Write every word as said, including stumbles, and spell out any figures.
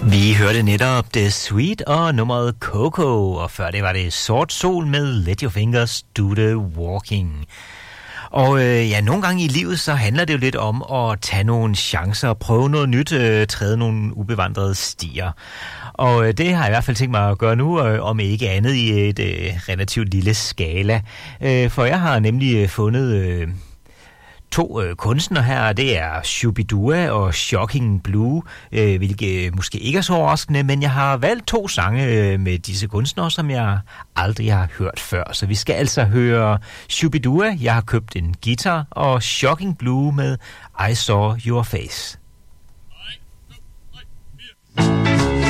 Vi hørte netop The Sweet og nummeret Coco, og før det var det Sort Sol med Let Your Fingers Do The Walking. Og øh, ja, nogle gange i livet, så handler det jo lidt om at tage nogle chancer, prøve noget nyt, øh, træde nogle ubevandrede stier. Og øh, det har jeg i hvert fald tænkt mig at gøre nu, øh, om ikke andet i et øh, relativt lille skala. Øh, for jeg har nemlig øh, fundet... Øh, To øh, kunstnere her, det er Shubidua og Shocking Blue, øh, hvilket måske ikke er så overraskende, men jeg har valgt to sange øh, med disse kunstnere, som jeg aldrig har hørt før. Så vi skal altså høre Shubidua, Jeg har købt en guitar, og Shocking Blue med I Saw Your Face.